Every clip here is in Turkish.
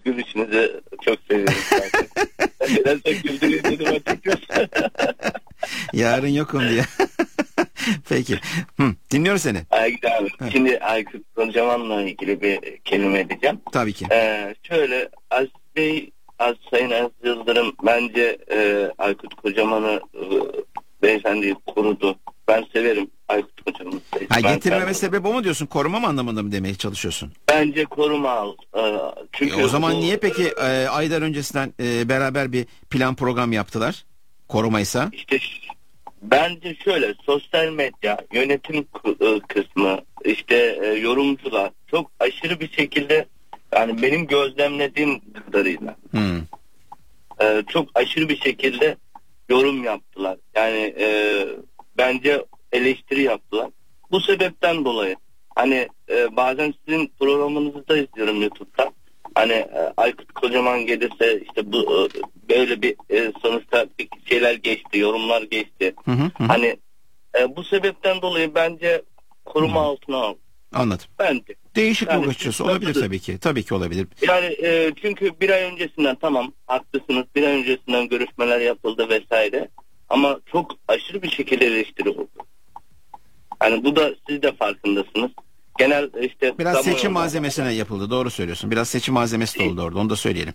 gülüşünüzü çok seviyorum zaten. Biraz da güldüreyim dedim açıkçası. Yarın yokum diye. Peki. Dinliyoruz seni. Aygün abi. Şimdi Aykut Kocaman'la ilgili bir kelime edeceğim. Tabii ki. Şöyle Sayın Aziz Yıldırım bence Aykut Kocaman'ı beyefendiyi korudu. Ben severim Aykut Kocaman'ı. Getirmeme sebebi o mu diyorsun? Koruma mı anlamında mı demeye çalışıyorsun? Bence koruma al. Çünkü o zaman niye peki aylar öncesinden beraber bir plan program yaptılar? Korumaysa? İşte bence şöyle, sosyal medya, yönetim kısmı, işte yorumcular çok aşırı bir şekilde, yani benim gözlemlediğim kadarıyla çok aşırı bir şekilde yorum yaptılar. Yani bence eleştiri yaptılar. Bu sebepten dolayı hani bazen sizin programınızı da izliyorum YouTube'da. Hani Aykut Kocaman gelirse işte bu böyle bir sonuçta bir şeyler geçti, yorumlar geçti. Hani bu sebepten dolayı bence koruma altına al. Anladım. Bence. Değişik bakış açısı olabilir tabii ki. Tabii ki olabilir. Yani çünkü bir ay öncesinden, tamam haklısınız, bir ay öncesinden görüşmeler yapıldı vesaire. Ama çok aşırı bir şekilde eleştiri oldu. Hani bu da siz de farkındasınız. Genel işte biraz seçim malzemesine yapıldı. Doğru söylüyorsun. Biraz seçim malzemesi de oldu orada. Onu da söyleyelim.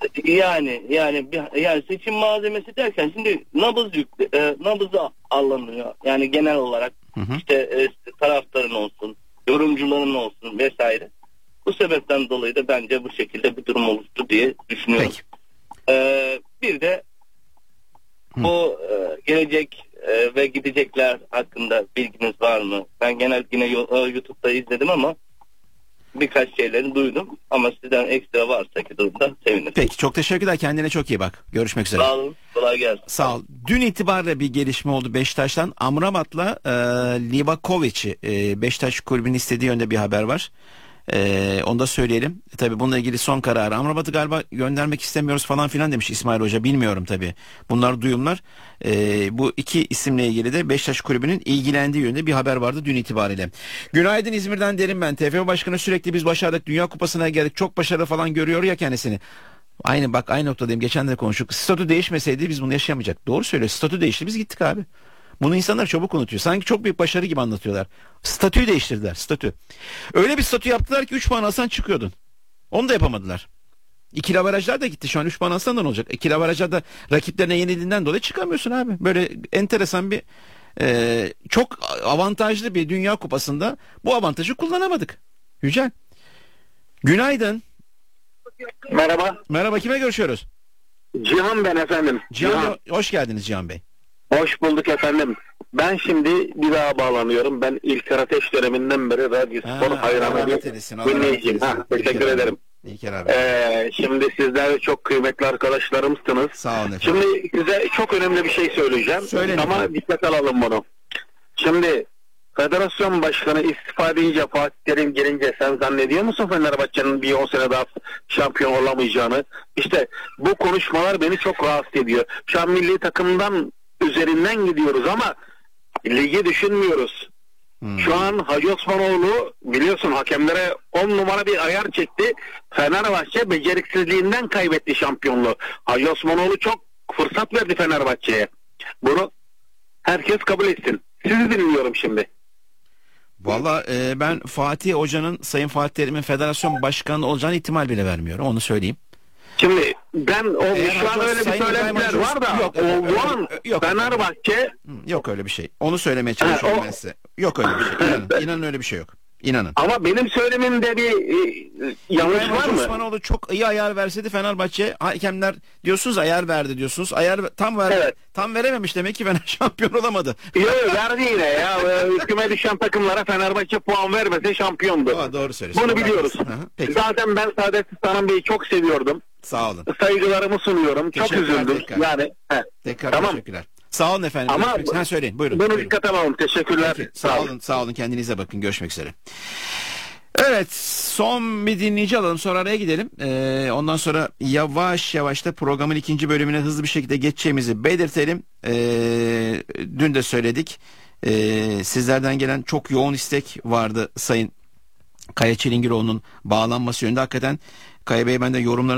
Yani seçim malzemesi derken şimdi nabız alınıyor. Yani genel olarak işte taraftarın olsun, yorumcuların olsun vesaire. Bu sebepten dolayı da bence bu şekilde bir durum oluştu diye düşünüyorum. Bir de bu gelecek ve gidecekler hakkında bilginiz var mı? Ben genel yine YouTube'da izledim ama birkaç şeyleri duydum. Ama sizden ekstra varsa ki durumda sevinirim. Peki, çok teşekkürler. Kendine çok iyi bak. Görüşmek üzere. Sağ olun. Kolay gelsin. Sağ ol. Dün itibariyle bir gelişme oldu Beşiktaş'tan. Amrabat'la Livakovic'i Beşiktaş kulübünün istediği yönde bir haber var. Onu da söyleyelim. Tabii bununla ilgili son kararı. Amrabat'ı galiba göndermek istemiyoruz falan filan demiş İsmail Hoca. Bilmiyorum tabii. Bunlar duyumlar. Bu iki isimle ilgili de Beşiktaş kulübünün ilgilendiği yönde bir haber vardı dün itibariyle. Günaydın, İzmir'den derim ben. TFF Başkanı sürekli biz başardık, Dünya Kupası'na geldik, çok başarılı falan görüyor ya kendisini. Aynı noktadayım. Geçen de konuştuk. Statü değişmeseydi biz bunu yaşayamayacaktık. Doğru söylüyor. Statü değişti, biz gittik abi. Bunu insanlar çabuk unutuyor. Sanki çok büyük başarı gibi anlatıyorlar. Statüyü değiştirdiler. Statü. Öyle bir statü yaptılar ki 3 puan alsan çıkıyordun. Onu da yapamadılar. İkili averajlar da gitti. Şu an 3 puan alsan da ne olacak? İkili averajlar da rakiplerine yenildiğinden dolayı çıkamıyorsun abi. Böyle enteresan bir çok avantajlı bir Dünya Kupası'nda bu avantajı kullanamadık. Yücel. Günaydın. Merhaba. Merhaba, kime görüşüyoruz? Cihan ben efendim. Cihan. Hoş geldiniz Cihan Bey. Hoş bulduk efendim. Ben şimdi bir daha bağlanıyorum. Ben İlker Ateş döneminden beri Radyospor hayranı bir dinleyiciyim. Teşekkür ederim. Şimdi sizler çok kıymetli arkadaşlarımsınız. Sağ olun efendim. Şimdi size çok önemli bir şey söyleyeceğim. Ama dikkat alalım bunu. Şimdi Federasyon Başkanı istifa edince, Fatih Terim gelince sen zannediyor musun Fenerbahçe'nin bir 10 sene daha şampiyon olamayacağını? İşte bu konuşmalar beni çok rahatsız ediyor. Şu an milli takımdan üzerinden gidiyoruz ama ligi düşünmüyoruz. Şu an Hacı Osmanoğlu biliyorsun hakemlere 10 numara bir ayar çekti. Fenerbahçe beceriksizliğinden kaybetti şampiyonluğu. Hacı Osmanoğlu çok fırsat verdi Fenerbahçe'ye. Bunu herkes kabul etsin. Sizi dinliyorum şimdi. Valla ben Fatih Hoca'nın, Sayın Fatih Terim'in federasyon başkanı olacağını ihtimal bile vermiyorum. Onu söyleyeyim. Şimdi ben şu an öyle bir söylentiler var da yok, Fenerbahçe yok öyle bir şey. Onu söylemeye çalışıyorum ben size. Yok öyle bir şey. İnanın öyle bir şey yok. İnanın. Ama benim söylemimde bir yanlış var mı? Osmanoğlu çok iyi ayar verseydi Fenerbahçe, hakemler diyorsunuz ayar verdi diyorsunuz. Ayar tam verememiş demek ki Fener şampiyon olamadı. Yok verdi yine ya. Küme düşen takımlara Fenerbahçe puan vermese şampiyondu. Doğru söylüyorsun. Bunu biliyoruz. Peki. Zaten ben Saadet Sultan Bey'i çok seviyordum. Sağ olun. Saygılarımı sunuyorum. Çok üzüldüm. Tekrar. Tamam. Teşekkürler. Sağ olun efendim. Ama söyleyin. Buyurun. Bunu dikkat alalım. Teşekkürler. Peki. Sağ olun. Kendinize bakın. Görüşmek üzere. Evet, son bir dinleyici alalım, sonra araya gidelim. Ondan sonra yavaş yavaş da programın ikinci bölümüne hızlı bir şekilde geçeceğimizi belirtelim. Dün de söyledik. Sizlerden gelen çok yoğun istek vardı Sayın Kaya Çilingiroğlu'nun bağlanması yönünde. Hakikaten Kaya Bey, ben de yorumlarını